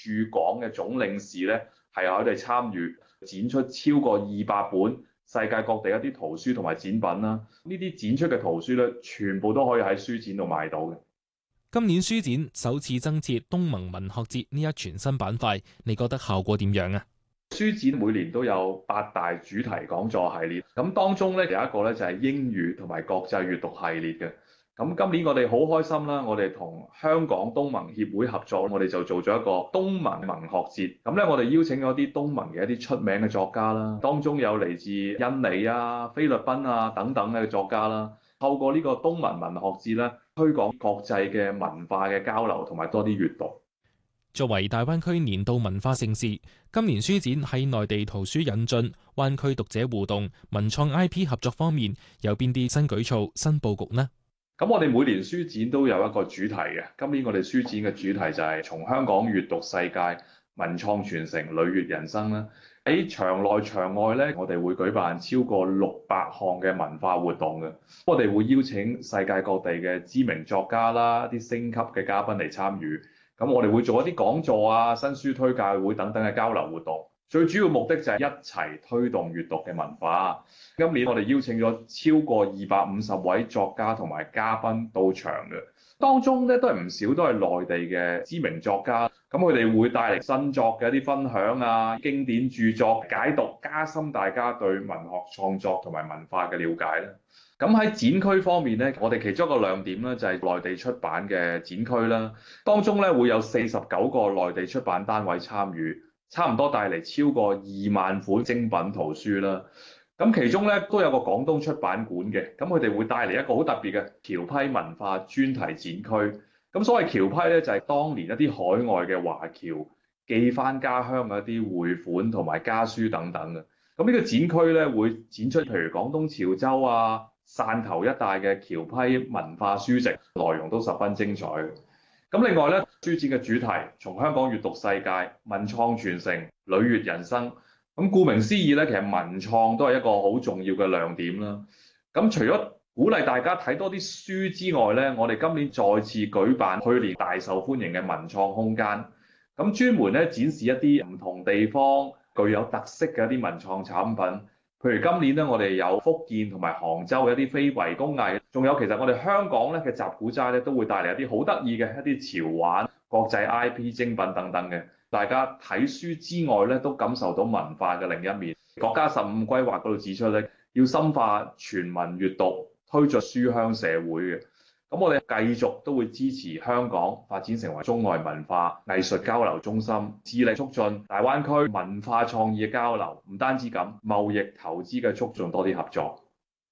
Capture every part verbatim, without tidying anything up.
駐港嘅總領事咧，係有佢哋參與展出超過二百本世界各地一啲圖書同埋展品啦。呢啲展出嘅圖書咧，全部都可以喺書展度買到嘅。 今年書展首次增設東盟文學節呢一全新板塊，你覺得效果點樣啊？ 書展每年都有八大主題講座系列，咁當中咧有一個咧就係英語同埋國際閱讀系列嘅。咁今年我哋好開心啦，我哋同香港東盟協會合作，我哋就做咗一個東盟文學節。咁咧我哋邀請咗啲東盟嘅一啲出名嘅作家啦，當中有嚟自印尼啊、菲律賓啊等等嘅作家啦。透過呢個東盟文學節咧，推廣國際嘅文化嘅交流同埋多啲閱讀。 作為大灣區年度文化盛事，今年書展喺內地圖書引進、灣區讀者互動、文創 I P 合作方面，有邊啲新舉措、新佈局呢？ 咁我哋每年書展都有一個主題嘅，今年我哋書展嘅主題就係從香港閱讀世界、文創傳承、旅悅人生啦。喺場內場外咧，我哋會舉辦超過六百項嘅文化活動嘅。我哋會邀請世界各地嘅知名作家啦、一啲星級嘅嘉賓嚟參與。咁我哋會做一啲講座啊、新書推介會等等嘅交流活動，最主要目的就係一齊推動閱讀嘅文化。今年我哋邀請咗超過二百五十位作家同埋嘉賓到場嘅，當中咧都係唔少都係內地嘅知名作家，咁佢哋會帶嚟新作嘅一啲分享啊、經典著作解讀，加深大家對文學創作同埋文化嘅了解啦。咁喺展區方面咧，我哋其中一個亮點咧就係內地出版嘅展區啦。當中咧會有四十九個內地出版單位參與，差唔多帶嚟超過二萬款精品圖書啦。咁其中咧都有個廣東出版館嘅，咁佢哋會帶嚟一個好特別嘅僑批文化專題展區。咁所謂僑批咧就係當年一啲海外嘅華僑寄翻家鄉嘅一啲匯款同埋家書等等嘅。咁呢個展區咧會展出譬如廣東潮州啊、汕頭一帶嘅僑批文化書籍，內容都十分精彩。咁另外咧，書展嘅主題從香港閱讀世界、文創傳承、旅悅人生。咁顧名思義咧，其實文創都係一個好重要嘅亮點啦。咁除咗鼓勵大家睇多啲書之外咧，我哋今年再次舉辦去年大受歡迎嘅文創空間，咁專門咧展示一啲唔同地方具有特色嘅一啲文創產品。譬如今年咧，我哋有福建同埋杭州嘅一啲非遺工藝，仲有其實我哋香港咧嘅集古齋咧，都會帶嚟一啲好得意嘅一啲潮玩、國際 I P 精品等等嘅。大家睇書之外咧，都感受到文化嘅另一面。國家十五規劃嗰度指出咧，要深化全民閱讀，推進書香社會嘅。咁我哋繼續都會支持香港發展成為中外文化藝術交流中心，致力促進大灣區文化創意嘅交流。唔單止咁，貿易投資嘅促進多啲合作。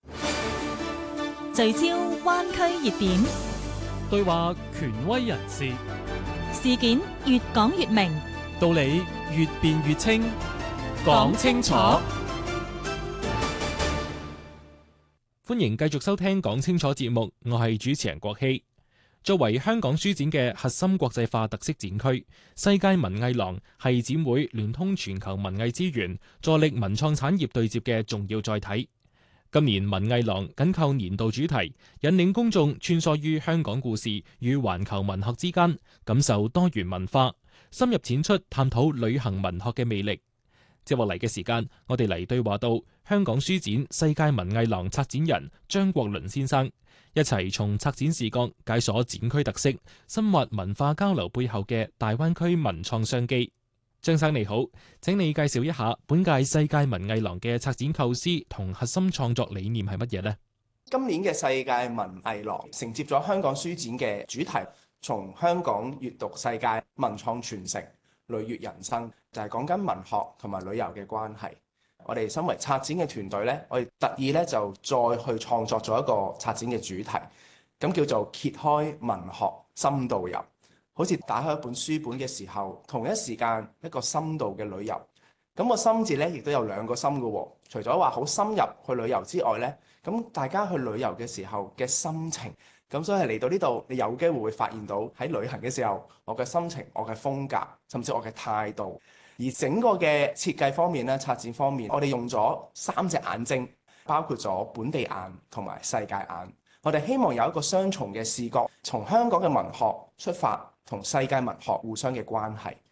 聚焦灣區熱點， 對話權威人士， 事件越講越明， 道理越辯越清，講清楚。 歡迎繼續收聽講清楚節目，我係主持人郭希。作為香港書展嘅核心國際化特色展區，世界文藝廊係展會聯通全球文藝資源，助力文創產業對接嘅重要載體。今年文藝廊緊扣年度主題，引領公眾穿梭於香港故事與環球文學之間，感受多元文化，深入淺出探討旅行文學嘅魅力。接落嚟嘅時間，我哋嚟對話到香港書展世界文藝廊策展人張國倫先生，一齊從策展視角解鎖展區特色，深挖文化交流背後嘅大灣區文創商機。張生你好，請你介紹一下本屆世界文藝廊嘅策展構思同核心創作理念係乜嘢呢？ 今年嘅世界文藝廊承接咗香港書展嘅主題，從香港閱讀世界、文創傳承、旅悅人生，就係講緊文學同埋旅遊嘅關係。我哋身為策展嘅團隊呢，我哋特意咧就再去創作咗一個策展嘅主題，咁叫做揭開文學深度遊。好似打開一本書本嘅時候，同一時間一個深度嘅旅遊。咁個深字咧，亦都有兩個深嘅喎。除咗話好深入去旅遊之外咧，咁大家去旅遊嘅時候嘅心情，咁所以嚟到呢度，你有機會會發現到喺旅行嘅時候，我嘅心情、我嘅風格，甚至我嘅態度。而整個嘅設計方面咧，策展方面，我哋用咗三隻眼睛，包括咗本地眼同埋世界眼。我哋希望有一個雙重嘅視覺，從香港嘅文學出發，同世界文學互相嘅關係。